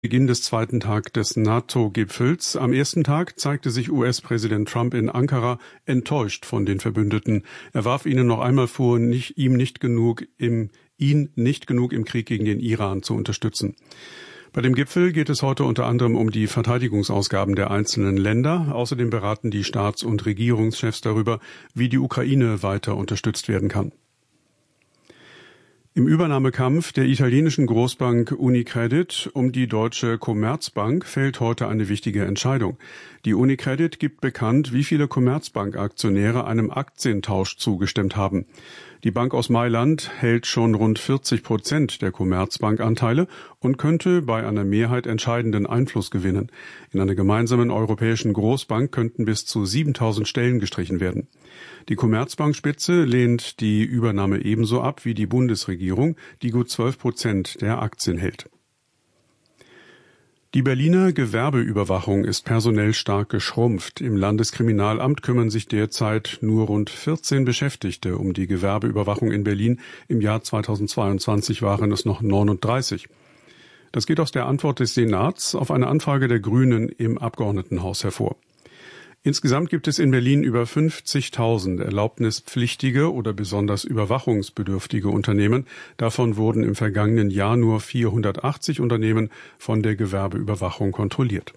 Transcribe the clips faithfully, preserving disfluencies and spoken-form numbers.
Beginn des zweiten Tags des NATO-Gipfels. Am ersten Tag zeigte sich U S-Präsident Trump in Ankara enttäuscht von den Verbündeten. Er warf ihnen noch einmal vor, nicht, ihm nicht genug im, ihn nicht genug im Krieg gegen den Iran zu unterstützen. Bei dem Gipfel geht es heute unter anderem um die Verteidigungsausgaben der einzelnen Länder. Außerdem beraten die Staats- und Regierungschefs darüber, wie die Ukraine weiter unterstützt werden kann. Im Übernahmekampf der italienischen Großbank Unicredit um die deutsche Commerzbank fällt heute eine wichtige Entscheidung. Die Unicredit gibt bekannt, wie viele Commerzbank-Aktionäre einem Aktientausch zugestimmt haben. Die Bank aus Mailand hält schon rund vierzig Prozent der Commerzbank-Anteile und könnte bei einer Mehrheit entscheidenden Einfluss gewinnen. In einer gemeinsamen europäischen Großbank könnten bis zu siebentausend Stellen gestrichen werden. Die Commerzbank-Spitze lehnt die Übernahme ebenso ab wie die Bundesregierung, die gut zwölf Prozent der Aktien hält. Die Berliner Gewerbeüberwachung ist personell stark geschrumpft. Im Landeskriminalamt kümmern sich derzeit nur rund vierzehn Beschäftigte um die Gewerbeüberwachung in Berlin. Im Jahr zweitausendzweiundzwanzig waren es noch neununddreißig. Das geht aus der Antwort des Senats auf eine Anfrage der Grünen im Abgeordnetenhaus hervor. Insgesamt gibt es in Berlin über fünfzigtausend erlaubnispflichtige oder besonders überwachungsbedürftige Unternehmen. Davon wurden im vergangenen Jahr nur vierhundertachtzig Unternehmen von der Gewerbeüberwachung kontrolliert.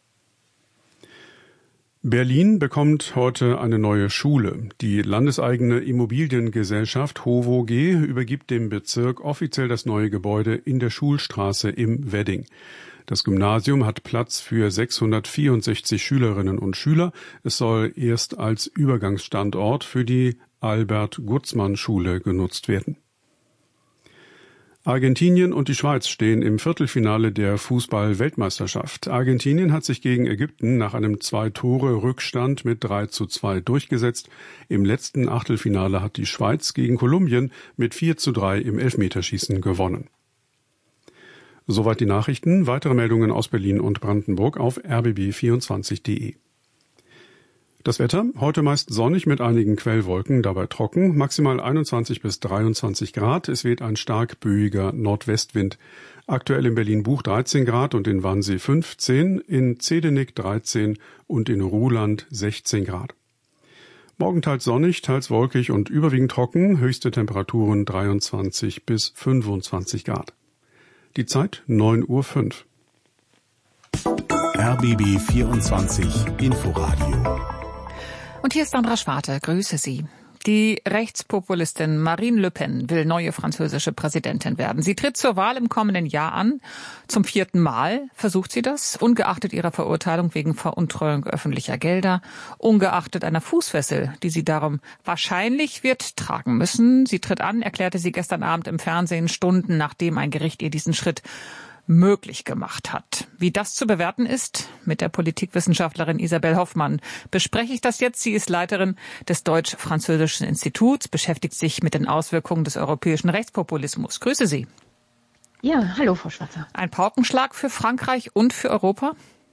Berlin bekommt heute eine neue Schule. Die landeseigene Immobiliengesellschaft HOVOG übergibt dem Bezirk offiziell das neue Gebäude in der Schulstraße im Wedding. Das Gymnasium hat Platz für sechshundertvierundsechzig Schülerinnen und Schüler. Es soll erst als Übergangsstandort für die Albert-Gutzmann-Schule genutzt werden. Argentinien und die Schweiz stehen im Viertelfinale der Fußball-Weltmeisterschaft. Argentinien hat sich gegen Ägypten nach einem Zwei-Tore-Rückstand mit drei zu zwei durchgesetzt. Im letzten Achtelfinale hat die Schweiz gegen Kolumbien mit vier zu drei im Elfmeterschießen gewonnen. Soweit die Nachrichten. Weitere Meldungen aus Berlin und Brandenburg auf r b b vierundzwanzig punkt d e. Das Wetter, heute meist sonnig mit einigen Quellwolken, dabei trocken, maximal einundzwanzig bis dreiundzwanzig Grad. Es weht ein stark böiger Nordwestwind. Aktuell in Berlin-Buch dreizehn Grad und in Wannsee fünfzehn, in Zedenick dreizehn und in Ruhland sechzehn Grad. Morgen teils sonnig, teils wolkig und überwiegend trocken, höchste Temperaturen dreiundzwanzig bis fünfundzwanzig Grad. Die Zeit neun Uhr fünf. R B B vierundzwanzig Inforadio. Und hier ist Sandra Schwarte. Grüße Sie. Die Rechtspopulistin Marine Le Pen will neue französische Präsidentin werden. Sie tritt zur Wahl im kommenden Jahr an. Zum vierten Mal versucht sie das, ungeachtet ihrer Verurteilung wegen Veruntreuung öffentlicher Gelder, ungeachtet einer Fußfessel, die sie darum wahrscheinlich wird tragen müssen. Sie tritt an, erklärte sie gestern Abend im Fernsehen, Stunden nachdem ein Gericht ihr diesen Schritt möglich gemacht hat. Wie das zu bewerten ist, mit der Politikwissenschaftlerin Isabel Hoffmann bespreche ich das jetzt. Sie ist Leiterin des Deutsch-Französischen Instituts, beschäftigt sich mit den Auswirkungen des europäischen Rechtspopulismus. Grüße Sie. Ja, hallo Frau Schwarzer. Ein Paukenschlag für Frankreich und für Europa?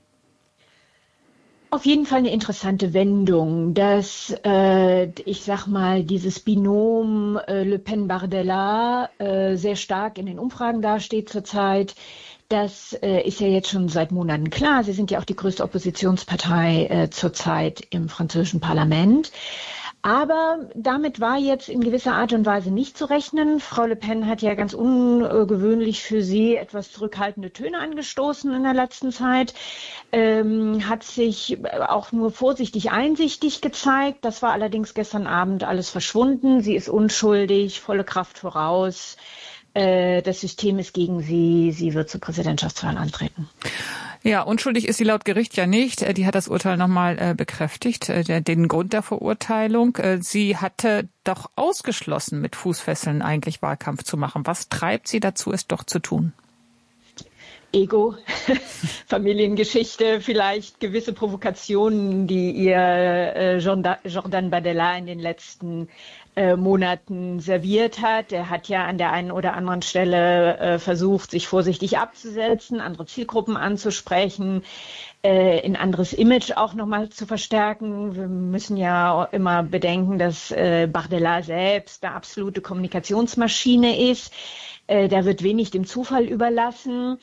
Auf jeden Fall eine interessante Wendung, dass, äh, ich sag mal, dieses Binom äh, Le Pen-Bardella äh, sehr stark in den Umfragen dasteht zurzeit. Das äh, ist ja jetzt schon seit Monaten klar. Sie sind ja auch die größte Oppositionspartei äh, zurzeit im französischen Parlament. Aber damit war jetzt in gewisser Art und Weise nicht zu rechnen. Frau Le Pen hat ja ganz ungewöhnlich für sie etwas zurückhaltende Töne angestoßen in der letzten Zeit, ähm, hat sich auch nur vorsichtig einsichtig gezeigt. Das war allerdings gestern Abend alles verschwunden. Sie ist unschuldig, volle Kraft voraus. Äh, das System ist gegen sie. Sie wird zur Präsidentschaftswahl antreten. Ja, unschuldig ist sie laut Gericht ja nicht. Die hat das Urteil nochmal äh, bekräftigt, äh, den Grund der Verurteilung. Äh, sie hatte doch ausgeschlossen, mit Fußfesseln eigentlich Wahlkampf zu machen. Was treibt sie dazu, es doch zu tun? Ego, Familiengeschichte, vielleicht gewisse Provokationen, die ihr äh, Jordan Bardella in den letzten äh, Monaten serviert hat. Er hat ja an der einen oder anderen Stelle äh, versucht, sich vorsichtig abzusetzen, andere Zielgruppen anzusprechen, äh, ein anderes Image auch nochmal zu verstärken. Wir müssen ja immer bedenken, dass äh, Bardella selbst eine absolute Kommunikationsmaschine ist. Äh, da wird wenig dem Zufall überlassen.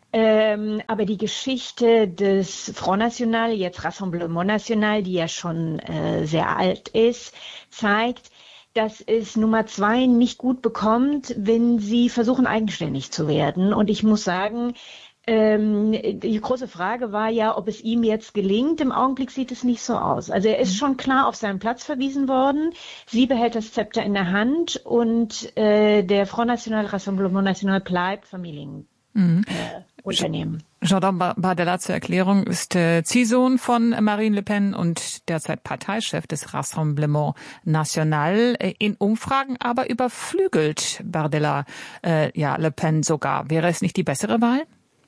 Ähm, aber die Geschichte des Front National, jetzt Rassemblement National, die ja schon äh, sehr alt ist, zeigt, dass es Nummer zwei nicht gut bekommt, wenn sie versuchen, eigenständig zu werden. Und ich muss sagen, ähm, die große Frage war ja, ob es ihm jetzt gelingt. Im Augenblick sieht es nicht so aus. Also er ist schon klar auf seinen Platz verwiesen worden. Sie behält das Zepter in der Hand und äh, der Front National, Rassemblement National bleibt Familien. Mhm. Äh, Unternehmen. Jordan Bardella zur Erklärung ist äh, Ziehsohn von Marine Le Pen und derzeit Parteichef des Rassemblement National. Äh, in Umfragen aber überflügelt Bardella äh, ja Le Pen sogar. Wäre es nicht die bessere Wahl?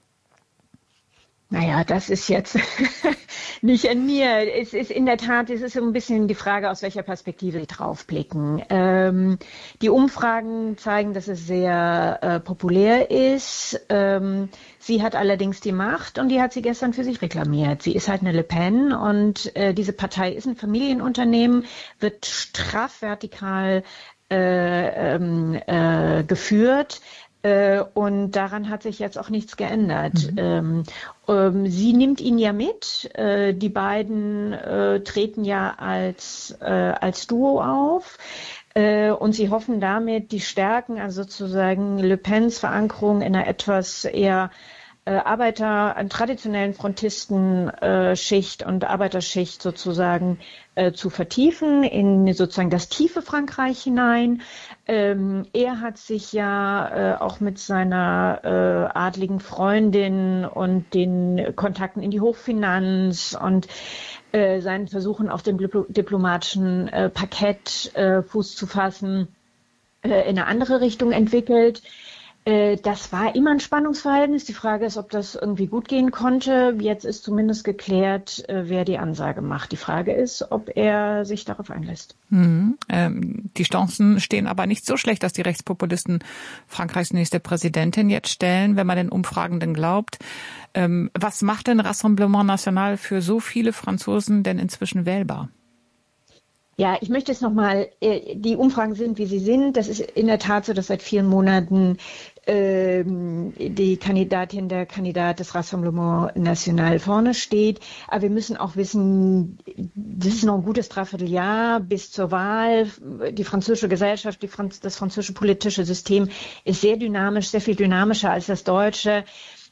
Naja, das ist jetzt nicht an mir. Es ist in der Tat, es ist so ein bisschen die Frage, aus welcher Perspektive Sie draufblicken. Ähm, die Umfragen zeigen, dass es sehr äh, populär ist. Ähm, sie hat allerdings die Macht und die hat sie gestern für sich reklamiert. Sie ist halt eine Le Pen und äh, diese Partei ist ein Familienunternehmen, wird straff vertikal äh, ähm, äh, geführt. Und daran hat sich jetzt auch nichts geändert. Mhm. Ähm, ähm, sie nimmt ihn ja mit. Äh, die beiden äh, treten ja als, äh, als Duo auf. Äh, und sie hoffen damit die Stärken, also sozusagen Le Pens Verankerung in einer etwas eher äh, Arbeiter, an traditionellen Frontisten-Schicht äh, und Arbeiterschicht sozusagen äh, zu vertiefen in sozusagen das tiefe Frankreich hinein. Ähm, er hat sich ja äh, auch mit seiner äh, adligen Freundin und den Kontakten in die Hochfinanz und äh, seinen Versuchen auf dem dipl- diplomatischen äh, Parkett äh, Fuß zu fassen, äh, in eine andere Richtung entwickelt. Das war immer ein Spannungsverhältnis. Die Frage ist, ob das irgendwie gut gehen konnte. Jetzt ist zumindest geklärt, wer die Ansage macht. Die Frage ist, ob er sich darauf einlässt. Mhm. Ähm, die Chancen stehen aber nicht so schlecht, dass die Rechtspopulisten Frankreichs nächste Präsidentin jetzt stellen, wenn man den Umfragenden glaubt. Ähm, was macht denn Rassemblement National für so viele Franzosen denn inzwischen wählbar? Ja, ich möchte es nochmal, die Umfragen sind, wie sie sind. Das ist in der Tat so, dass seit vielen Monaten ähm, die Kandidatin, der Kandidat des Rassemblement National vorne steht. Aber wir müssen auch wissen, das ist noch ein gutes Dreivierteljahr bis zur Wahl. Die französische Gesellschaft, die Franz- das französische politische System ist sehr dynamisch, sehr viel dynamischer als das deutsche.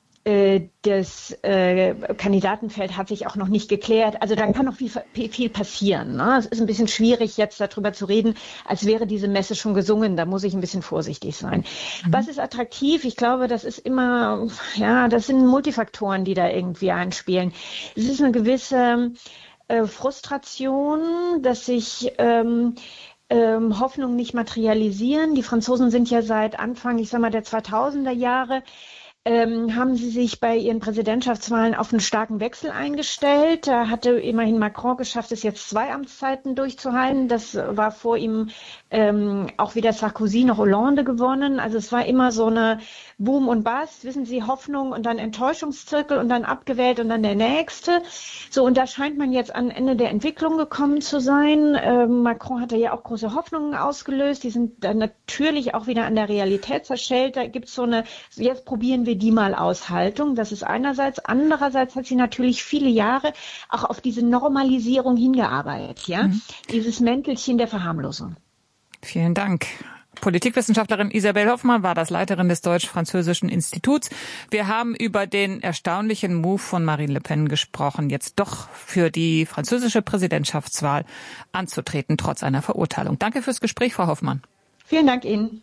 Das äh, Kandidatenfeld hat sich auch noch nicht geklärt. Also da kann noch viel, viel passieren. Ne? Es ist ein bisschen schwierig, jetzt darüber zu reden, als wäre diese Messe schon gesungen. Da muss ich ein bisschen vorsichtig sein. Mhm. Was ist attraktiv? Ich glaube, das ist immer, ja, das sind Multifaktoren, die da irgendwie einspielen. Es ist eine gewisse äh, Frustration, dass sich ähm, ähm, Hoffnungen nicht materialisieren. Die Franzosen sind ja seit Anfang, ich sag mal, der zweitausender Jahre Ähm, haben sie sich bei ihren Präsidentschaftswahlen auf einen starken Wechsel eingestellt. Da hatte immerhin Macron geschafft, es jetzt zwei Amtszeiten durchzuhalten. Das war vor ihm ähm, auch weder Sarkozy noch Hollande gewonnen. Also es war immer so eine Boom und Bust, wissen Sie, Hoffnung und dann Enttäuschungszirkel und dann abgewählt und dann der nächste. So, und da scheint man jetzt am Ende der Entwicklung gekommen zu sein. Ähm, Macron hatte ja auch große Hoffnungen ausgelöst. Die sind dann natürlich auch wieder an der Realität zerschellt. Da gibt es so eine, jetzt probieren wir die mal Aushaltung. Das ist einerseits. Andererseits hat sie natürlich viele Jahre auch auf diese Normalisierung hingearbeitet, ja. Mhm. Dieses Mäntelchen der Verharmlosung. Vielen Dank. Politikwissenschaftlerin Isabel Hoffmann war das Leiterin des Deutsch-Französischen Instituts. Wir haben über den erstaunlichen Move von Marine Le Pen gesprochen, jetzt doch für die französische Präsidentschaftswahl anzutreten, trotz einer Verurteilung. Danke fürs Gespräch, Frau Hoffmann. Vielen Dank Ihnen.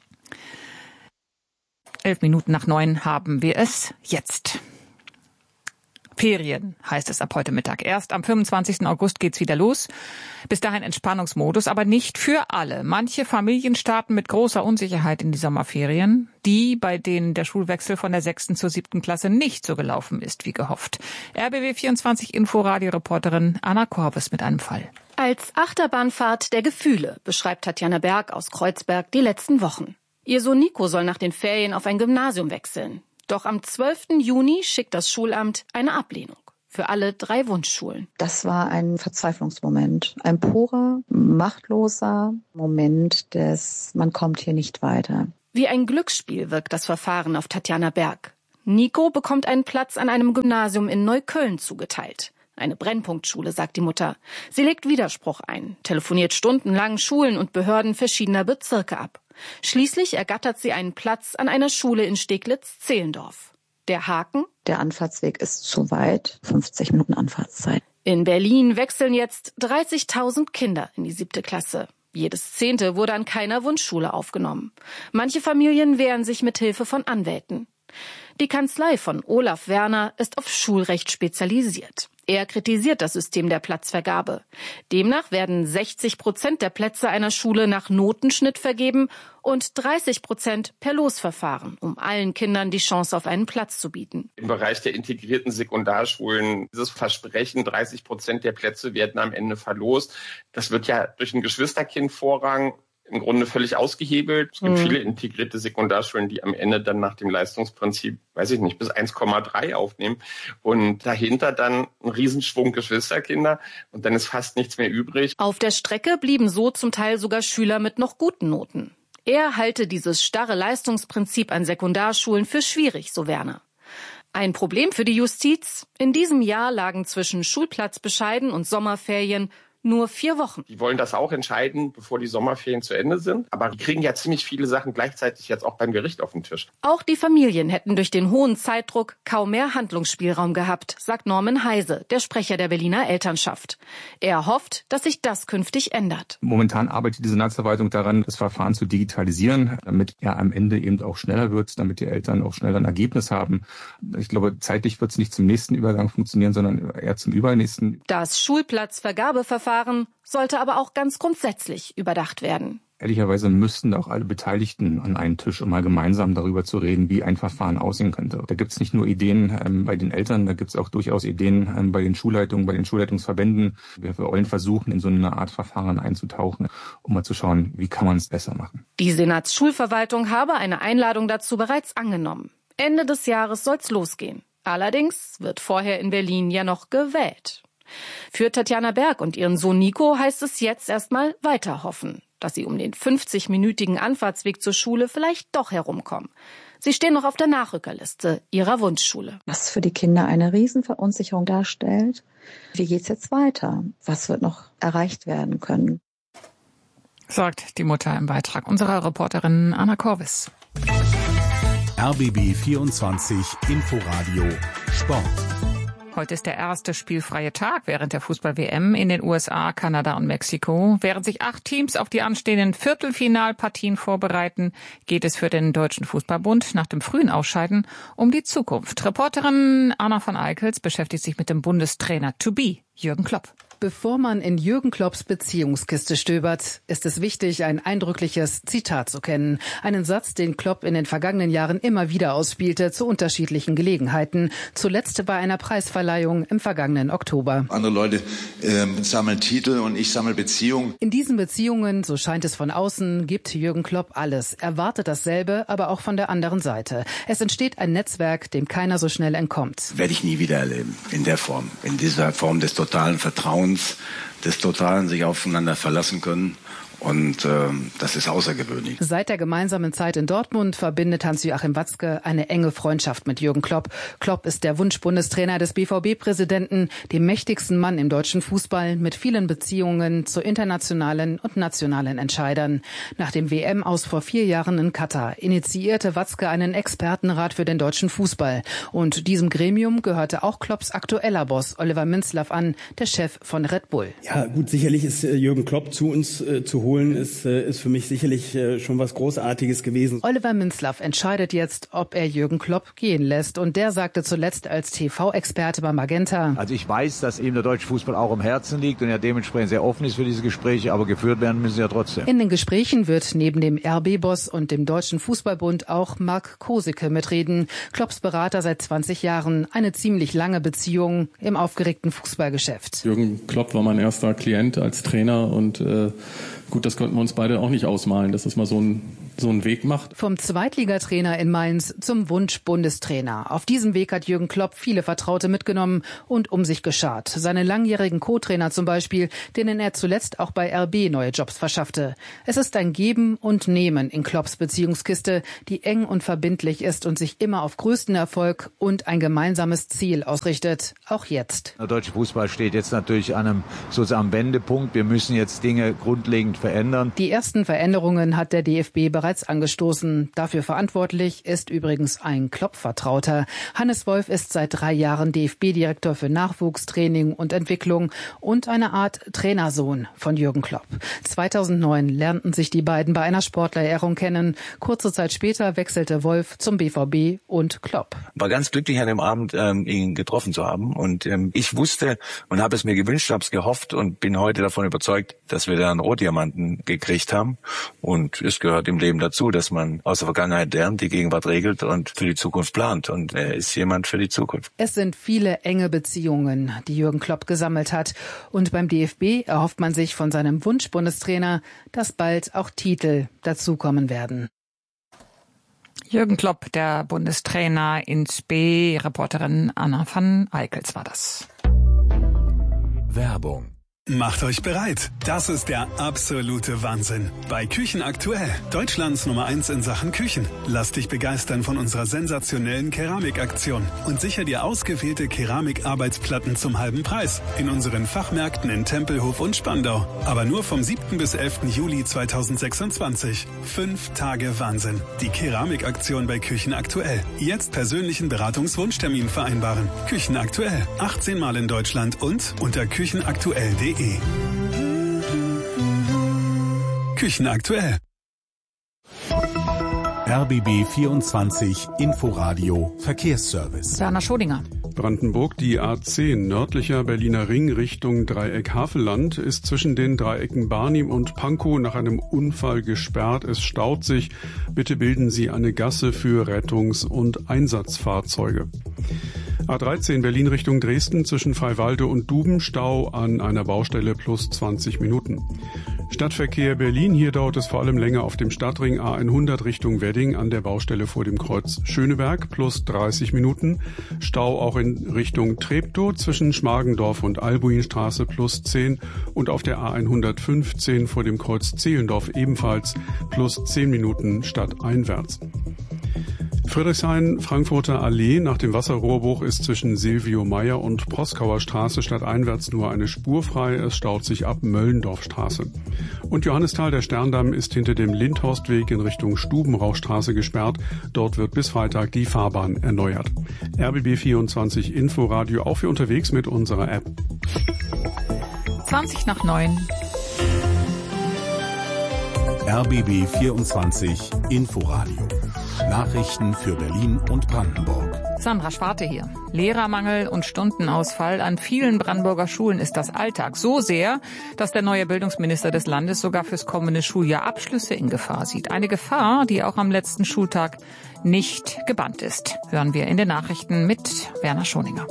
Elf Minuten nach neun haben wir es jetzt. Ferien heißt es ab heute Mittag. Erst am fünfundzwanzigsten August geht's wieder los. Bis dahin Entspannungsmodus, aber nicht für alle. Manche Familien starten mit großer Unsicherheit in die Sommerferien. Die, bei denen der Schulwechsel von der sechsten zur siebten Klasse nicht so gelaufen ist wie gehofft. R B B vierundzwanzig Info-Radio-Reporterin Anna Korves mit einem Fall. Als Achterbahnfahrt der Gefühle beschreibt Tatjana Berg aus Kreuzberg die letzten Wochen. Ihr Sohn Nico soll nach den Ferien auf ein Gymnasium wechseln. Doch am zwölften Juni schickt das Schulamt eine Ablehnung für alle drei Wunschschulen. Das war ein Verzweiflungsmoment, ein purer, machtloser Moment des, man kommt hier nicht weiter. Wie ein Glücksspiel wirkt das Verfahren auf Tatjana Berg. Nico bekommt einen Platz an einem Gymnasium in Neukölln zugeteilt. Eine Brennpunktschule, sagt die Mutter. Sie legt Widerspruch ein, telefoniert stundenlang Schulen und Behörden verschiedener Bezirke ab. Schließlich ergattert sie einen Platz an einer Schule in Steglitz-Zehlendorf. Der Haken? Der Anfahrtsweg ist zu weit, fünfzig Minuten Anfahrtszeit. In Berlin wechseln jetzt dreißigtausend Kinder in die siebte Klasse. Jedes Zehnte wurde an keiner Wunschschule aufgenommen. Manche Familien wehren sich mit Hilfe von Anwälten. Die Kanzlei von Olaf Werner ist auf Schulrecht spezialisiert. Er kritisiert das System der Platzvergabe. Demnach werden sechzig Prozent der Plätze einer Schule nach Notenschnitt vergeben und dreißig Prozent per Losverfahren, um allen Kindern die Chance auf einen Platz zu bieten. Im Bereich der integrierten Sekundarschulen, dieses Versprechen, dreißig Prozent der Plätze werden am Ende verlost. Das wird ja durch einen Geschwisterkindvorrang im Grunde völlig ausgehebelt. Es gibt mhm. viele integrierte Sekundarschulen, die am Ende dann nach dem Leistungsprinzip, weiß ich nicht, bis eins Komma drei aufnehmen und dahinter dann ein Riesenschwung Geschwisterkinder und dann ist fast nichts mehr übrig. Auf der Strecke blieben so zum Teil sogar Schüler mit noch guten Noten. Er halte dieses starre Leistungsprinzip an Sekundarschulen für schwierig, so Werner. Ein Problem für die Justiz? In diesem Jahr lagen zwischen Schulplatzbescheiden und Sommerferien nur vier Wochen. Die wollen das auch entscheiden, bevor die Sommerferien zu Ende sind. Aber die kriegen ja ziemlich viele Sachen gleichzeitig jetzt auch beim Gericht auf den Tisch. Auch die Familien hätten durch den hohen Zeitdruck kaum mehr Handlungsspielraum gehabt, sagt Norman Heise, der Sprecher der Berliner Elternschaft. Er hofft, dass sich das künftig ändert. Momentan arbeitet die Senatsverwaltung daran, das Verfahren zu digitalisieren, damit er am Ende eben auch schneller wird, damit die Eltern auch schneller ein Ergebnis haben. Ich glaube, zeitlich wird es nicht zum nächsten Übergang funktionieren, sondern eher zum übernächsten. Das Schulplatzvergabeverfahren sollte aber auch ganz grundsätzlich überdacht werden. Ehrlicherweise müssten auch alle Beteiligten an einen Tisch, um mal gemeinsam darüber zu reden, wie ein Verfahren aussehen könnte. Da gibt es nicht nur Ideen ähm, bei den Eltern, da gibt es auch durchaus Ideen ähm, bei den Schulleitungen, bei den Schulleitungsverbänden. Wir wollen versuchen, in so eine Art Verfahren einzutauchen, um mal zu schauen, wie kann man es besser machen. Die Senatsschulverwaltung habe eine Einladung dazu bereits angenommen. Ende des Jahres soll's losgehen. Allerdings wird vorher in Berlin ja noch gewählt. Für Tatjana Berg und ihren Sohn Nico heißt es jetzt erstmal weiter hoffen, dass sie um den fünfzig-minütigen Anfahrtsweg zur Schule vielleicht doch herumkommen. Sie stehen noch auf der Nachrückerliste ihrer Wunschschule. Was für die Kinder eine Riesenverunsicherung darstellt. Wie geht's jetzt weiter? Was wird noch erreicht werden können? Sagt die Mutter im Beitrag unserer Reporterin Anna Korvis. R B B vierundzwanzig Inforadio Sport. Heute ist der erste spielfreie Tag während der Fußball-W M in den U S A, Kanada und Mexiko. Während sich acht Teams auf die anstehenden Viertelfinalpartien vorbereiten, geht es für den Deutschen Fußballbund nach dem frühen Ausscheiden um die Zukunft. Reporterin Anna von Eickels beschäftigt sich mit dem Bundestrainer to be, Jürgen Klopp. Bevor man in Jürgen Klopps Beziehungskiste stöbert, ist es wichtig, ein eindrückliches Zitat zu kennen. Einen Satz, den Klopp in den vergangenen Jahren immer wieder ausspielte, zu unterschiedlichen Gelegenheiten. Zuletzt bei einer Preisverleihung im vergangenen Oktober. Andere Leute äh, sammeln Titel und ich sammle Beziehungen. In diesen Beziehungen, so scheint es von außen, gibt Jürgen Klopp alles. Er wartet dasselbe, aber auch von der anderen Seite. Es entsteht ein Netzwerk, dem keiner so schnell entkommt. Werde ich nie wieder erleben, in der Form, in dieser Form des totalen Vertrauens, des totalen sich aufeinander verlassen können. Und äh, das ist außergewöhnlich. Seit der gemeinsamen Zeit in Dortmund verbindet Hans-Joachim Watzke eine enge Freundschaft mit Jürgen Klopp. Klopp ist der Wunschbundestrainer des B V B-Präsidenten, dem mächtigsten Mann im deutschen Fußball, mit vielen Beziehungen zu internationalen und nationalen Entscheidern. Nach dem W M-Aus vor vier Jahren in Katar initiierte Watzke einen Expertenrat für den deutschen Fußball. Und diesem Gremium gehörte auch Klopps aktueller Boss Oliver Minzlaff an, der Chef von Red Bull. Ja gut, sicherlich ist äh, Jürgen Klopp zu uns äh, zu holen. Ist, ist für mich sicherlich schon was Großartiges gewesen. Oliver Minzlaff entscheidet jetzt, ob er Jürgen Klopp gehen lässt. Und der sagte zuletzt als T V-Experte bei Magenta: Also ich weiß, dass ihm der deutsche Fußball auch im Herzen liegt und er dementsprechend sehr offen ist für diese Gespräche, aber geführt werden müssen sie ja trotzdem. In den Gesprächen wird neben dem R B-Boss und dem Deutschen Fußballbund auch Marc Kosicke mitreden. Klopps Berater seit zwanzig Jahren. Eine ziemlich lange Beziehung im aufgeregten Fußballgeschäft. Jürgen Klopp war mein erster Klient als Trainer und äh, gut, das konnten wir uns beide auch nicht ausmalen, dass es mal so ein so einen Weg macht. Vom Zweitligatrainer in Mainz zum Wunsch-Bundestrainer. Auf diesem Weg hat Jürgen Klopp viele Vertraute mitgenommen und um sich geschart. Seine langjährigen Co-Trainer zum Beispiel, denen er zuletzt auch bei R B neue Jobs verschaffte. Es ist ein Geben und Nehmen in Klopps Beziehungskiste, die eng und verbindlich ist und sich immer auf größten Erfolg und ein gemeinsames Ziel ausrichtet. Auch jetzt. Der deutsche Fußball steht jetzt natürlich an einem sozusagen Wendepunkt. Wir müssen jetzt Dinge grundlegend verändern. Die ersten Veränderungen hat der D F B bereits angestoßen. Dafür verantwortlich ist übrigens ein Klopp-Vertrauter. Hannes Wolf ist seit drei Jahren D F B-Direktor für Nachwuchstraining und Entwicklung und eine Art Trainersohn von Jürgen Klopp. zweitausendneun lernten sich die beiden bei einer Sportlerehrung kennen. Kurze Zeit später wechselte Wolf zum B V B und Klopp. War ganz glücklich an dem Abend, ähm, ihn getroffen zu haben. Und ähm, ich wusste und habe es mir gewünscht, habe es gehofft und bin heute davon überzeugt, dass wir da einen Rohdiamanten gekriegt haben. Und es gehört im Leben dazu, dass man aus der Vergangenheit lernt, die Gegenwart regelt und für die Zukunft plant. Und er ist jemand für die Zukunft. Es sind viele enge Beziehungen, die Jürgen Klopp gesammelt hat. Und beim D F B erhofft man sich von seinem Wunsch-Bundestrainer, dass bald auch Titel dazukommen werden. Jürgen Klopp, der Bundestrainer ins B. Reporterin Anna van Eickels war das. Werbung. Macht euch bereit. Das ist der absolute Wahnsinn. Bei Küchen aktuell. Deutschlands Nummer eins in Sachen Küchen. Lass dich begeistern von unserer sensationellen Keramikaktion und sicher dir ausgewählte Keramikarbeitsplatten zum halben Preis. In unseren Fachmärkten in Tempelhof und Spandau. Aber nur vom siebten bis elften Juli zweitausendsechsundzwanzig. Fünf Tage Wahnsinn. Die Keramikaktion bei Küchen aktuell. Jetzt persönlichen Beratungswunschtermin vereinbaren. Küchen aktuell. achtzehn Mal in Deutschland und unter küchenaktuell punkt de. Küchen aktuell. R B B vierundzwanzig Inforadio Verkehrsservice. Werner Schodinger. Brandenburg, die A zehn nördlicher Berliner Ring Richtung Dreieck Havelland ist zwischen den Dreiecken Barnim und Pankow nach einem Unfall gesperrt. Es staut sich. Bitte bilden Sie eine Gasse für Rettungs- und Einsatzfahrzeuge. A dreizehn Berlin Richtung Dresden zwischen Freiwalde und Duben, Stau an einer Baustelle plus zwanzig Minuten. Stadtverkehr Berlin, hier dauert es vor allem länger auf dem Stadtring A hundert Richtung Wedding an der Baustelle vor dem Kreuz Schöneberg plus dreißig Minuten. Stau auch in Richtung Treptow zwischen Schmargendorf und Albuinstraße plus zehn und auf der A hundertfünfzehn vor dem Kreuz Zehlendorf ebenfalls plus zehn Minuten stadteinwärts. Friedrichshain, Frankfurter Allee. Nach dem Wasserrohrbruch ist zwischen Silvio Meyer und Proskauer Straße stadteinwärts nur eine Spur frei. Es staut sich ab Möllendorfstraße. Und Johannisthal, der Sterndamm, ist hinter dem Lindhorstweg in Richtung Stubenrauchstraße gesperrt. Dort wird bis Freitag die Fahrbahn erneuert. R B B vierundzwanzig Inforadio auch für unterwegs mit unserer App. zwanzig nach neun. R B B vierundzwanzig Inforadio. Nachrichten für Berlin und Brandenburg. Sandra Schwarte hier. Lehrermangel und Stundenausfall an vielen Brandenburger Schulen ist das Alltag. So sehr, dass der neue Bildungsminister des Landes sogar fürs kommende Schuljahr Abschlüsse in Gefahr sieht. Eine Gefahr, die auch am letzten Schultag nicht gebannt ist. Hören wir in den Nachrichten mit Werner Schoninger.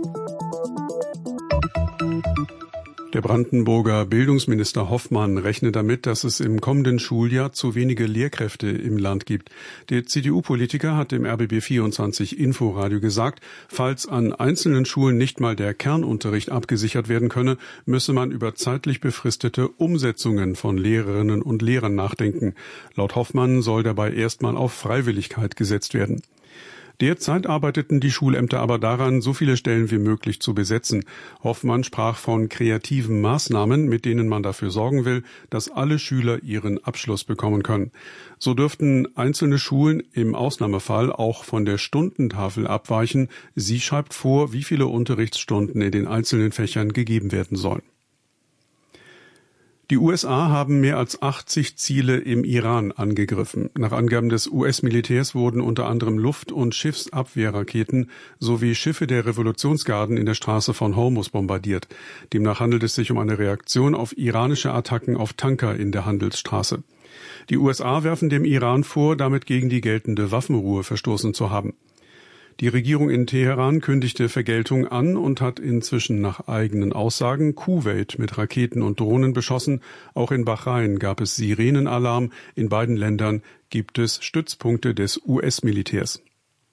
Der Brandenburger Bildungsminister Hoffmann rechnet damit, dass es im kommenden Schuljahr zu wenige Lehrkräfte im Land gibt. Der C D U-Politiker hat dem R B B vierundzwanzig Inforadio gesagt, falls an einzelnen Schulen nicht mal der Kernunterricht abgesichert werden könne, müsse man über zeitlich befristete Umsetzungen von Lehrerinnen und Lehrern nachdenken. Laut Hoffmann soll dabei erstmal auf Freiwilligkeit gesetzt werden. Derzeit arbeiteten die Schulämter aber daran, so viele Stellen wie möglich zu besetzen. Hoffmann sprach von kreativen Maßnahmen, mit denen man dafür sorgen will, dass alle Schüler ihren Abschluss bekommen können. So dürften einzelne Schulen im Ausnahmefall auch von der Stundentafel abweichen. Sie schreibt vor, wie viele Unterrichtsstunden in den einzelnen Fächern gegeben werden sollen. Die U S A haben mehr als achtzig Ziele im Iran angegriffen. Nach Angaben des U S-Militärs wurden unter anderem Luft- und Schiffsabwehrraketen sowie Schiffe der Revolutionsgarden in der Straße von Hormuz bombardiert. Demnach handelt es sich um eine Reaktion auf iranische Attacken auf Tanker in der Handelsstraße. Die U S A werfen dem Iran vor, damit gegen die geltende Waffenruhe verstoßen zu haben. Die Regierung in Teheran kündigte Vergeltung an und hat inzwischen nach eigenen Aussagen Kuwait mit Raketen und Drohnen beschossen. Auch in Bahrain gab es Sirenenalarm. In beiden Ländern gibt es Stützpunkte des U S-Militärs.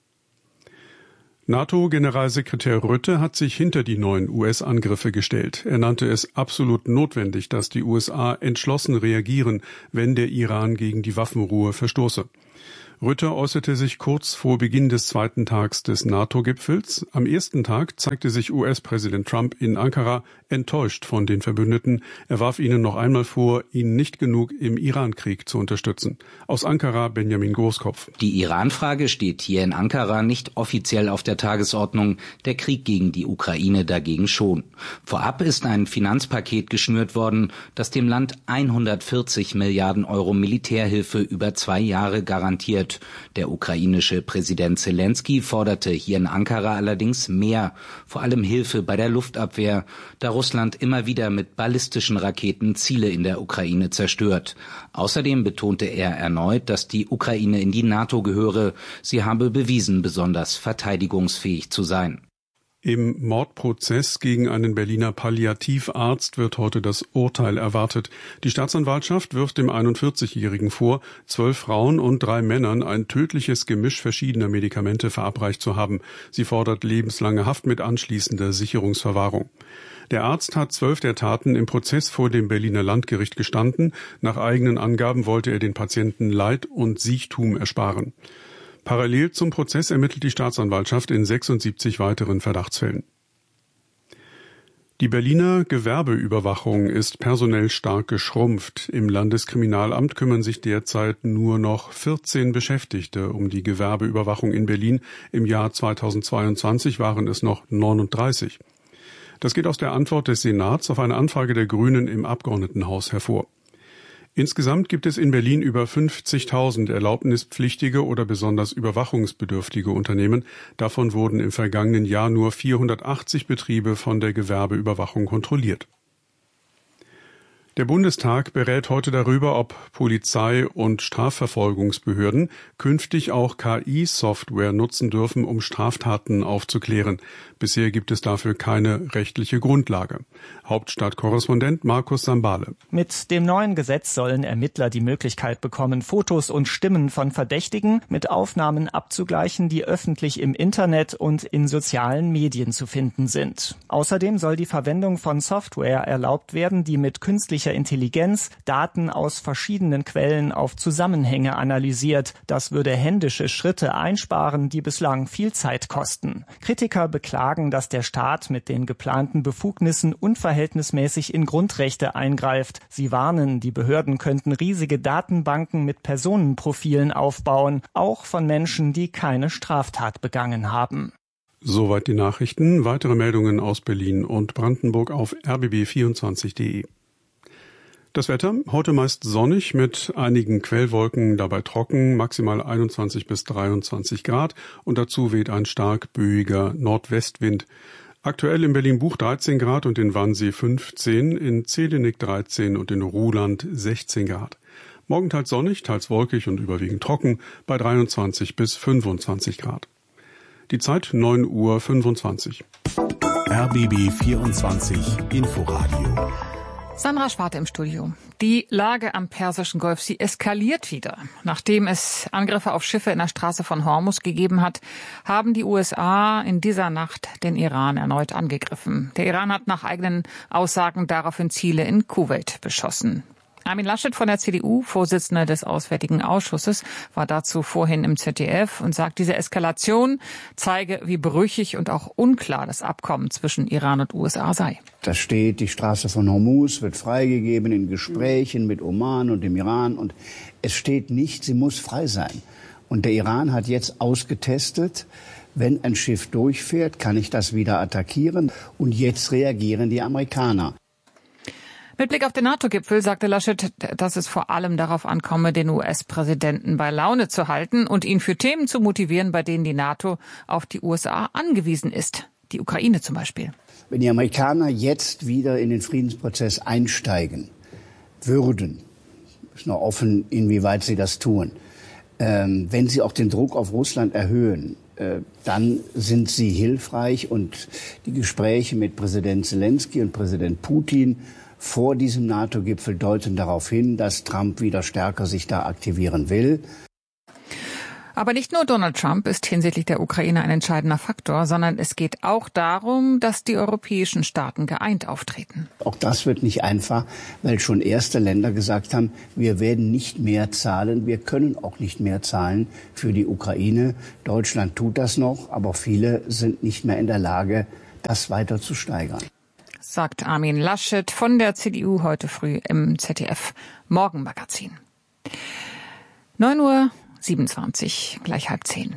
NATO-Generalsekretär Rutte hat sich hinter die neuen U S-Angriffe gestellt. Er nannte es absolut notwendig, dass die U S A entschlossen reagieren, wenn der Iran gegen die Waffenruhe verstoße. Rutte äußerte sich kurz vor Beginn des zweiten Tags des NATO-Gipfels. Am ersten Tag zeigte sich U S-Präsident Trump in Ankara enttäuscht von den Verbündeten. Er warf ihnen noch einmal vor, ihn nicht genug im Iran-Krieg zu unterstützen. Aus Ankara Benjamin Großkopf. Die Iran-Frage steht hier in Ankara nicht offiziell auf der Tagesordnung, der Krieg gegen die Ukraine dagegen schon. Vorab ist ein Finanzpaket geschnürt worden, das dem Land hundertvierzig Milliarden Euro Militärhilfe über zwei Jahre garantiert. Der ukrainische Präsident Zelensky forderte hier in Ankara allerdings mehr, vor allem Hilfe bei der Luftabwehr, da Russland immer wieder mit ballistischen Raketen Ziele in der Ukraine zerstört. Außerdem betonte er erneut, dass die Ukraine in die NATO gehöre. Sie habe bewiesen, besonders verteidigungsfähig zu sein. Im Mordprozess gegen einen Berliner Palliativarzt wird heute das Urteil erwartet. Die Staatsanwaltschaft wirft dem einundvierzigjährigen vor, zwölf Frauen und drei Männern ein tödliches Gemisch verschiedener Medikamente verabreicht zu haben. Sie fordert lebenslange Haft mit anschließender Sicherungsverwahrung. Der Arzt hat zwölf der Taten im Prozess vor dem Berliner Landgericht gestanden. Nach eigenen Angaben wollte er den Patienten Leid und Siechtum ersparen. Parallel zum Prozess ermittelt die Staatsanwaltschaft in sechsundsiebzig weiteren Verdachtsfällen. Die Berliner Gewerbeüberwachung ist personell stark geschrumpft. Im Landeskriminalamt kümmern sich derzeit nur noch vierzehn Beschäftigte um die Gewerbeüberwachung in Berlin. Im Jahr zweitausendzweiundzwanzig waren es noch neununddreißig. Das geht aus der Antwort des Senats auf eine Anfrage der Grünen im Abgeordnetenhaus hervor. Insgesamt gibt es in Berlin über fünfzigtausend erlaubnispflichtige oder besonders überwachungsbedürftige Unternehmen. Davon wurden im vergangenen Jahr nur vierhundertachtzig Betriebe von der Gewerbeüberwachung kontrolliert. Der Bundestag berät heute darüber, ob Polizei und Strafverfolgungsbehörden künftig auch K I-Software nutzen dürfen, um Straftaten aufzuklären. Bisher gibt es dafür keine rechtliche Grundlage. Hauptstadtkorrespondent Markus Sambale. Mit dem neuen Gesetz sollen Ermittler die Möglichkeit bekommen, Fotos und Stimmen von Verdächtigen mit Aufnahmen abzugleichen, die öffentlich im Internet und in sozialen Medien zu finden sind. Außerdem soll die Verwendung von Software erlaubt werden, die mit künstlicher Intelligenz Daten aus verschiedenen Quellen auf Zusammenhänge analysiert. Das würde händische Schritte einsparen, die bislang viel Zeit kosten. Kritiker beklagen, dass der Staat mit den geplanten Befugnissen unverhältnismäßig in Grundrechte eingreift. Sie warnen, die Behörden könnten riesige Datenbanken mit Personenprofilen aufbauen, auch von Menschen, die keine Straftat begangen haben. Soweit die Nachrichten. Weitere Meldungen aus Berlin und Brandenburg auf r b b vierundzwanzig punkt de. Das Wetter, heute meist sonnig mit einigen Quellwolken, dabei trocken, maximal einundzwanzig bis dreiundzwanzig Grad und dazu weht ein stark böiger Nordwestwind. Aktuell in Berlin-Buch dreizehn Grad und in Wannsee fünfzehn, in Zelinik dreizehn und in Ruhland sechzehn Grad. Morgen teils sonnig, teils wolkig und überwiegend trocken bei dreiundzwanzig bis fünfundzwanzig Grad. Die Zeit neun Uhr fünfundzwanzig. R B B vierundzwanzig Inforadio. Sandra Schwarte im Studio. Die Lage am Persischen Golf, sie eskaliert wieder. Nachdem es Angriffe auf Schiffe in der Straße von Hormuz gegeben hat, haben die U S A in dieser Nacht den Iran erneut angegriffen. Der Iran hat nach eigenen Aussagen daraufhin Ziele in Kuwait beschossen. Armin Laschet von der C D U, Vorsitzender des Auswärtigen Ausschusses, war dazu vorhin im Z D F und sagt, diese Eskalation zeige, wie brüchig und auch unklar das Abkommen zwischen Iran und U S A sei. Da steht, die Straße von Hormuz wird freigegeben in Gesprächen mit Oman und dem Iran. Und es steht nicht, sie muss frei sein. Und der Iran hat jetzt ausgetestet, wenn ein Schiff durchfährt, kann ich das wieder attackieren. Und jetzt reagieren die Amerikaner. Mit Blick auf den NATO-Gipfel sagte Laschet, dass es vor allem darauf ankomme, den U S-Präsidenten bei Laune zu halten und ihn für Themen zu motivieren, bei denen die NATO auf die U S A angewiesen ist. Die Ukraine zum Beispiel. Wenn die Amerikaner jetzt wieder in den Friedensprozess einsteigen würden, ist noch offen, inwieweit sie das tun, ähm, wenn sie auch den Druck auf Russland erhöhen, äh, dann sind sie hilfreich. Und die Gespräche mit Präsident Zelensky und Präsident Putin vor diesem NATO-Gipfel deuten darauf hin, dass Trump wieder stärker sich da aktivieren will. Aber nicht nur Donald Trump ist hinsichtlich der Ukraine ein entscheidender Faktor, sondern es geht auch darum, dass die europäischen Staaten geeint auftreten. Auch das wird nicht einfach, weil schon erste Länder gesagt haben, wir werden nicht mehr zahlen, wir können auch nicht mehr zahlen für die Ukraine. Deutschland tut das noch, aber viele sind nicht mehr in der Lage, das weiter zu steigern. Sagt Armin Laschet von der C D U heute früh im Z D F Morgenmagazin. neun Uhr siebenundzwanzig, gleich halb zehn.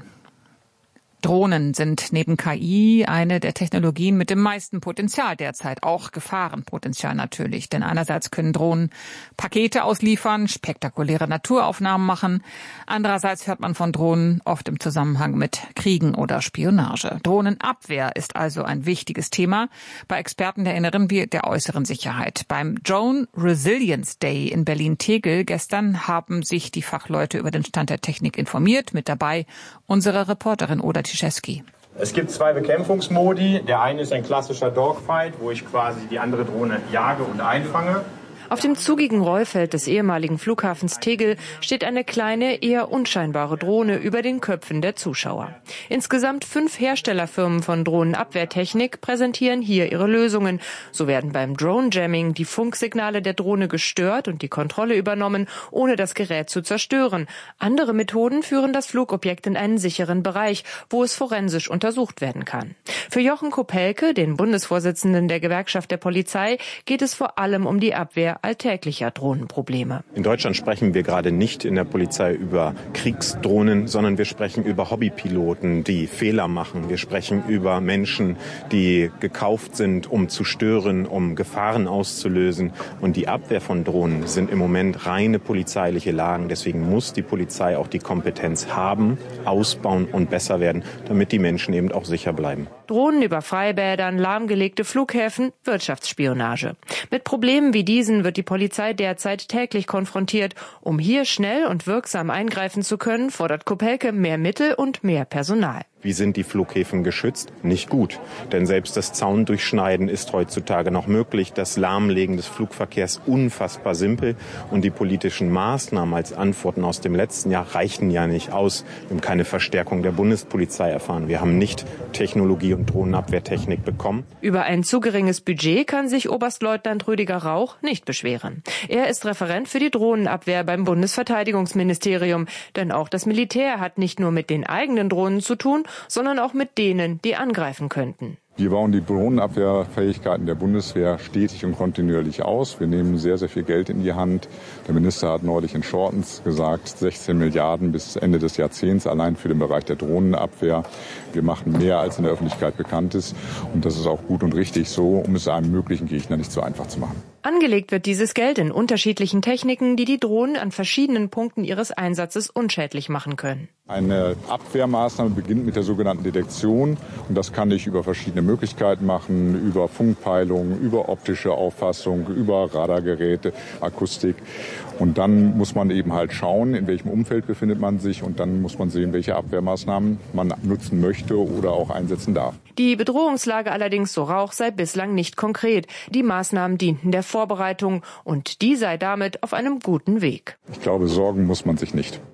Drohnen sind neben K I eine der Technologien mit dem meisten Potenzial derzeit, auch Gefahrenpotenzial natürlich. Denn einerseits können Drohnen Pakete ausliefern, spektakuläre Naturaufnahmen machen. Andererseits hört man von Drohnen oft im Zusammenhang mit Kriegen oder Spionage. Drohnenabwehr ist also ein wichtiges Thema bei Experten der inneren wie der äußeren Sicherheit. Beim Drone Resilience Day in Berlin-Tegel gestern haben sich die Fachleute über den Stand der Technik informiert. Mit dabei unsere Reporterin Oda Tischewski. Es gibt zwei Bekämpfungsmodi. Der eine ist ein klassischer Dogfight, wo ich quasi die andere Drohne jage und einfange. Auf dem zugigen Rollfeld des ehemaligen Flughafens Tegel steht eine kleine, eher unscheinbare Drohne über den Köpfen der Zuschauer. Insgesamt fünf Herstellerfirmen von Drohnenabwehrtechnik präsentieren hier ihre Lösungen. So werden beim Drone-Jamming die Funksignale der Drohne gestört und die Kontrolle übernommen, ohne das Gerät zu zerstören. Andere Methoden führen das Flugobjekt in einen sicheren Bereich, wo es forensisch untersucht werden kann. Für Jochen Kopelke, den Bundesvorsitzenden der Gewerkschaft der Polizei, geht es vor allem um die Abwehr alltäglicher Drohnenprobleme. In Deutschland sprechen wir gerade nicht in der Polizei über Kriegsdrohnen, sondern wir sprechen über Hobbypiloten, die Fehler machen. Wir sprechen über Menschen, die gekauft sind, um zu stören, um Gefahren auszulösen. Und die Abwehr von Drohnen sind im Moment reine polizeiliche Lagen. Deswegen muss die Polizei auch die Kompetenz haben, ausbauen und besser werden, damit die Menschen eben auch sicher bleiben. Drohnen über Freibädern, lahmgelegte Flughäfen, Wirtschaftsspionage. Mit Problemen wie diesen wird die Polizei derzeit täglich konfrontiert. Um hier schnell und wirksam eingreifen zu können, fordert Kopelke mehr Mittel und mehr Personal. Wie sind die Flughäfen geschützt? Nicht gut. Denn selbst das Zaundurchschneiden ist heutzutage noch möglich. Das Lahmlegen des Flugverkehrs unfassbar simpel. Und die politischen Maßnahmen als Antworten aus dem letzten Jahr reichen ja nicht aus. Wir haben keine Verstärkung der Bundespolizei erfahren. Wir haben nicht Technologie und Drohnenabwehrtechnik bekommen. Über ein zu geringes Budget kann sich Oberstleutnant Rüdiger Rauch nicht beschweren. Er ist Referent für die Drohnenabwehr beim Bundesverteidigungsministerium. Denn auch das Militär hat nicht nur mit den eigenen Drohnen zu tun, sondern auch mit denen, die angreifen könnten. Wir bauen die Drohnenabwehrfähigkeiten der Bundeswehr stetig und kontinuierlich aus. Wir nehmen sehr, sehr viel Geld in die Hand. Der Minister hat neulich in Shortens gesagt, sechzehn Milliarden bis Ende des Jahrzehnts allein für den Bereich der Drohnenabwehr. Wir machen mehr, als in der Öffentlichkeit bekannt ist. Und das ist auch gut und richtig so, um es einem möglichen Gegner nicht so einfach zu machen. Angelegt wird dieses Geld in unterschiedlichen Techniken, die die Drohnen an verschiedenen Punkten ihres Einsatzes unschädlich machen können. Eine Abwehrmaßnahme beginnt mit der sogenannten Detektion. Und das kann ich über verschiedene Möglichkeiten machen, über Funkpeilung, über optische Auffassung, über Radargeräte, Akustik. Und dann muss man eben halt schauen, in welchem Umfeld befindet man sich. Und dann muss man sehen, welche Abwehrmaßnahmen man nutzen möchte oder auch einsetzen darf. Die Bedrohungslage allerdings, so Rauch, sei bislang nicht konkret. Die Maßnahmen dienten der Vorbereitung und die sei damit auf einem guten Weg. Ich glaube, sorgen muss man sich nicht.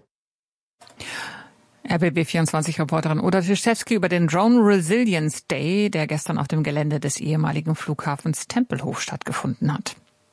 R B B vierundzwanzig-Reporterin Oda Tischewski über den Drone Resilience Day, der gestern auf dem Gelände des ehemaligen Flughafens Tempelhof stattgefunden hat.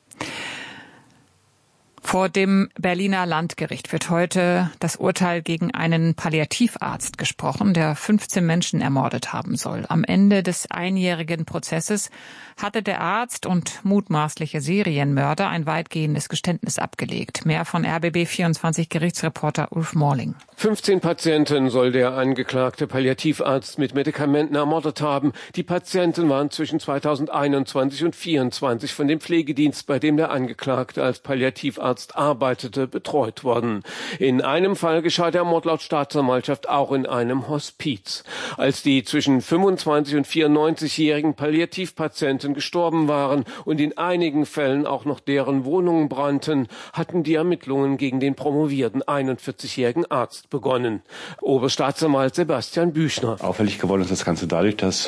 Vor dem Berliner Landgericht wird heute das Urteil gegen einen Palliativarzt gesprochen, der fünfzehn Menschen ermordet haben soll. Am Ende des einjährigen Prozesses hatte der Arzt und mutmaßliche Serienmörder ein weitgehendes Geständnis abgelegt. Mehr von R B B vierundzwanzig Gerichtsreporter Ulf Morling. fünfzehn Patienten soll der angeklagte Palliativarzt mit Medikamenten ermordet haben. Die Patienten waren zwischen zweitausendeinundzwanzig und zweitausendvierundzwanzig von dem Pflegedienst, bei dem der Angeklagte als Palliativarzt arbeitete, betreut worden. In einem Fall geschah der Mord laut Staatsanwaltschaft auch in einem Hospiz. Als die zwischen fünfundzwanzig und vierundneunzigjährigen Palliativpatienten gestorben waren und in einigen Fällen auch noch deren Wohnungen brannten, hatten die Ermittlungen gegen den promovierten einundvierzigjährigen Arzt begonnen. Oberstaatsanwalt Sebastian Büchner. Auffällig geworden ist das Ganze dadurch, dass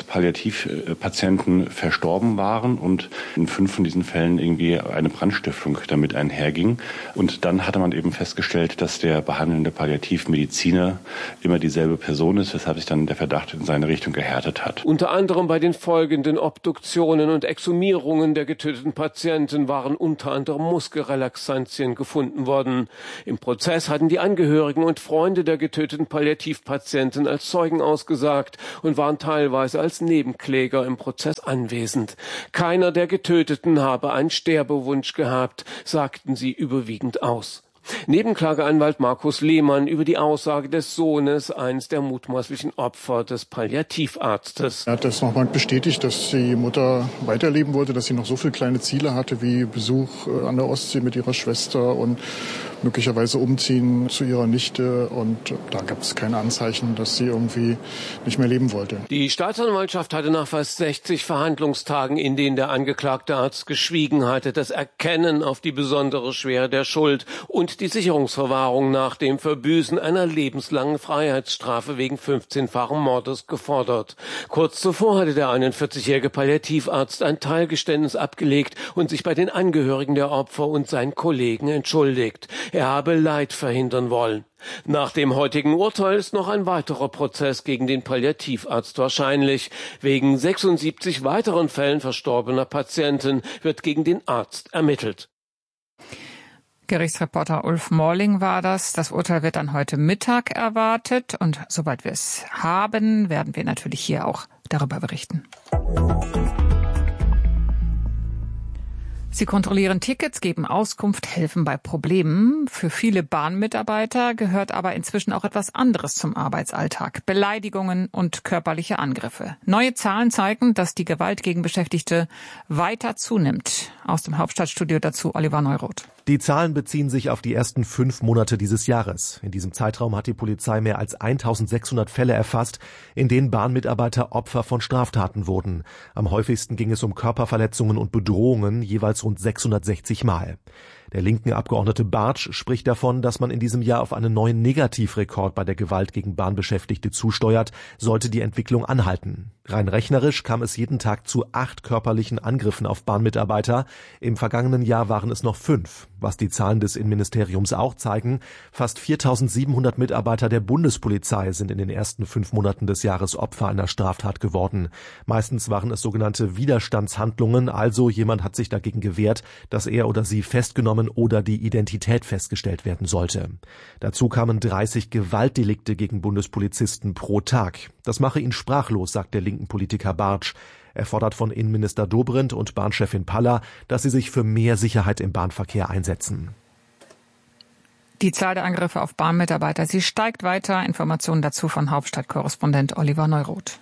Palliativpatienten verstorben waren und in fünf von diesen Fällen irgendwie eine Brandstiftung damit einherging. ging. Und dann hatte man eben festgestellt, dass der behandelnde Palliativmediziner immer dieselbe Person ist, weshalb sich dann der Verdacht in seine Richtung gehärtet hat. Unter anderem bei den folgenden Obduktionen und Exhumierungen der getöteten Patienten waren unter anderem Muskelrelaxantien gefunden worden. Im Prozess hatten die Angehörigen und Freunde der getöteten Palliativpatienten als Zeugen ausgesagt und waren teilweise als Nebenkläger im Prozess anwesend. Keiner der Getöteten habe einen Sterbewunsch gehabt, sagten sie überwiegend aus. Nebenklageanwalt Markus Lehmann über die Aussage des Sohnes, eines der mutmaßlichen Opfer des Palliativarztes. Er hat das nochmal bestätigt, dass die Mutter weiterleben wollte, dass sie noch so viele kleine Ziele hatte wie Besuch an der Ostsee mit ihrer Schwester und möglicherweise umziehen zu ihrer Nichte. Und da gab es keine Anzeichen, dass sie irgendwie nicht mehr leben wollte. Die Staatsanwaltschaft hatte nach fast sechzig Verhandlungstagen, in denen der angeklagte Arzt geschwiegen hatte, das Erkennen auf die besondere Schwere der Schuld und die Sicherungsverwahrung nach dem Verbüßen einer lebenslangen Freiheitsstrafe wegen fünfzehnfachen Mordes gefordert. Kurz zuvor hatte der einundvierzigjährige Palliativarzt ein Teilgeständnis abgelegt und sich bei den Angehörigen der Opfer und seinen Kollegen entschuldigt. Er habe Leid verhindern wollen. Nach dem heutigen Urteil ist noch ein weiterer Prozess gegen den Palliativarzt wahrscheinlich. Wegen sechsundsiebzig weiteren Fällen verstorbener Patienten wird gegen den Arzt ermittelt. Gerichtsreporter Ulf Morling war das. Das Urteil wird dann heute Mittag erwartet. Und sobald wir es haben, werden wir natürlich hier auch darüber berichten. Sie kontrollieren Tickets, geben Auskunft, helfen bei Problemen. Für viele Bahnmitarbeiter gehört aber inzwischen auch etwas anderes zum Arbeitsalltag. Beleidigungen und körperliche Angriffe. Neue Zahlen zeigen, dass die Gewalt gegen Beschäftigte weiter zunimmt. Aus dem Hauptstadtstudio dazu Oliver Neuroth. Die Zahlen beziehen sich auf die ersten fünf Monate dieses Jahres. In diesem Zeitraum hat die Polizei mehr als eintausendsechshundert Fälle erfasst, in denen Bahnmitarbeiter Opfer von Straftaten wurden. Am häufigsten ging es um Körperverletzungen und Bedrohungen, jeweils rund sechshundertsechzig Mal. Der linken Abgeordnete Bartsch spricht davon, dass man in diesem Jahr auf einen neuen Negativrekord bei der Gewalt gegen Bahnbeschäftigte zusteuert, sollte die Entwicklung anhalten. Rein rechnerisch kam es jeden Tag zu acht körperlichen Angriffen auf Bahnmitarbeiter. Im vergangenen Jahr waren es noch fünf. Was die Zahlen des Innenministeriums auch zeigen, fast viertausendsiebenhundert Mitarbeiter der Bundespolizei sind in den ersten fünf Monaten des Jahres Opfer einer Straftat geworden. Meistens waren es sogenannte Widerstandshandlungen, also jemand hat sich dagegen gewehrt, dass er oder sie festgenommen oder die Identität festgestellt werden sollte. Dazu kamen dreißig Gewaltdelikte gegen Bundespolizisten pro Tag. Das mache ihn sprachlos, sagt der linken Politiker Bartsch. Er fordert von Innenminister Dobrindt und Bahnchefin Paller, dass sie sich für mehr Sicherheit im Bahnverkehr einsetzen. Die Zahl der Angriffe auf Bahnmitarbeiter, sie steigt weiter. Informationen dazu von Hauptstadtkorrespondent Oliver Neuroth.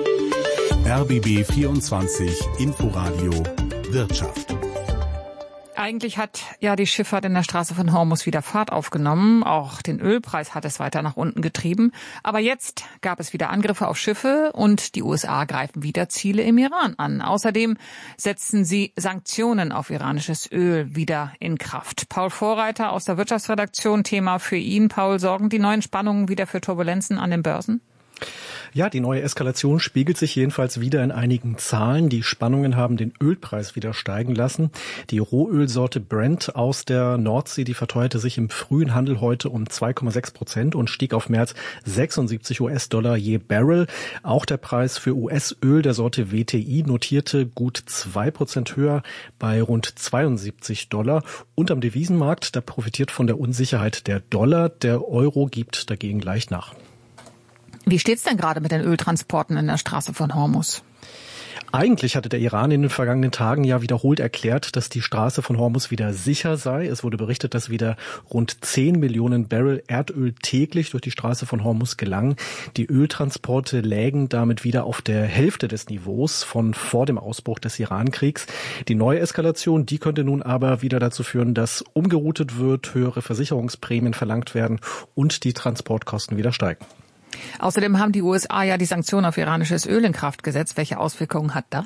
R B B vierundzwanzig Inforadio Wirtschaft. Eigentlich hat ja die Schifffahrt in der Straße von Hormuz wieder Fahrt aufgenommen. Auch den Ölpreis hat es weiter nach unten getrieben. Aber jetzt gab es wieder Angriffe auf Schiffe und die U S A greifen wieder Ziele im Iran an. Außerdem setzen sie Sanktionen auf iranisches Öl wieder in Kraft. Paul Vorreiter aus der Wirtschaftsredaktion, Thema für ihn. Paul, sorgen die neuen Spannungen wieder für Turbulenzen an den Börsen? Ja, die neue Eskalation spiegelt sich jedenfalls wieder in einigen Zahlen. Die Spannungen haben den Ölpreis wieder steigen lassen. Die Rohölsorte Brent aus der Nordsee, die verteuerte sich im frühen Handel heute um zwei Komma sechs Prozent und stieg auf mehr als sechsundsiebzig US-Dollar je Barrel. Auch der Preis für U S-Öl der Sorte W T I notierte gut zwei Prozent höher bei rund zweiundsiebzig Dollar. Und am Devisenmarkt, da profitiert von der Unsicherheit der Dollar. Der Euro gibt dagegen leicht nach. Wie steht's denn gerade mit den Öltransporten in der Straße von Hormuz? Eigentlich hatte der Iran in den vergangenen Tagen ja wiederholt erklärt, dass die Straße von Hormuz wieder sicher sei. Es wurde berichtet, dass wieder rund zehn Millionen Barrel Erdöl täglich durch die Straße von Hormuz gelangen. Die Öltransporte lägen damit wieder auf der Hälfte des Niveaus von vor dem Ausbruch des Iran-Kriegs. Die neue Eskalation, die könnte nun aber wieder dazu führen, dass umgeroutet wird, höhere Versicherungsprämien verlangt werden und die Transportkosten wieder steigen. Außerdem haben die U S A ja die Sanktionen auf iranisches Öl in Kraft gesetzt. Welche Auswirkungen hat das?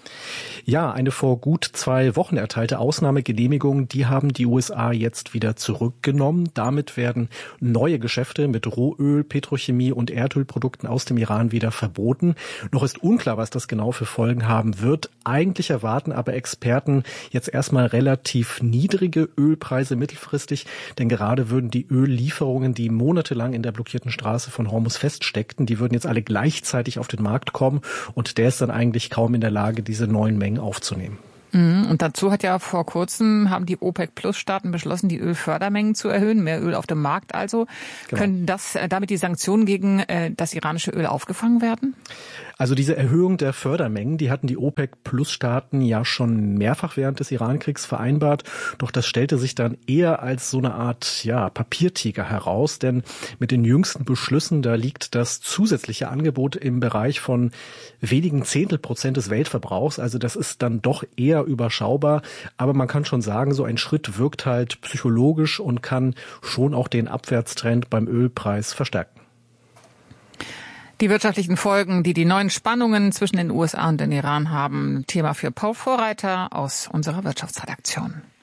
Ja, eine vor gut zwei Wochen erteilte Ausnahmegenehmigung, die haben die U S A jetzt wieder zurückgenommen. Damit werden neue Geschäfte mit Rohöl, Petrochemie und Erdölprodukten aus dem Iran wieder verboten. Noch ist unklar, was das genau für Folgen haben wird. Eigentlich erwarten aber Experten jetzt erstmal relativ niedrige Ölpreise mittelfristig, denn gerade würden die Öllieferungen, die monatelang in der blockierten Straße von Hormuz feststeckten, die würden jetzt alle gleichzeitig auf den Markt kommen und der ist dann eigentlich kaum in der Lage, diese neuen Mengen aufzunehmen. Und dazu hat ja vor kurzem, haben die OPEC-Plus-Staaten beschlossen, die Ölfördermengen zu erhöhen, mehr Öl auf dem Markt also. Genau. Können das, damit die Sanktionen gegen äh, das iranische Öl aufgefangen werden? Also diese Erhöhung der Fördermengen, die hatten die OPEC-Plus-Staaten ja schon mehrfach während des Irankriegs vereinbart. Doch das stellte sich dann eher als so eine Art ja, Papiertiger heraus. Denn mit den jüngsten Beschlüssen, da liegt das zusätzliche Angebot im Bereich von wenigen Zehntel Prozent des Weltverbrauchs. Also das ist dann doch eher überschaubar. Aber man kann schon sagen, so ein Schritt wirkt halt psychologisch und kann schon auch den Abwärtstrend beim Ölpreis verstärken. Die wirtschaftlichen Folgen, die die neuen Spannungen zwischen den U S A und dem Iran haben, Thema für Paul Vorreiter aus unserer Wirtschaftsredaktion.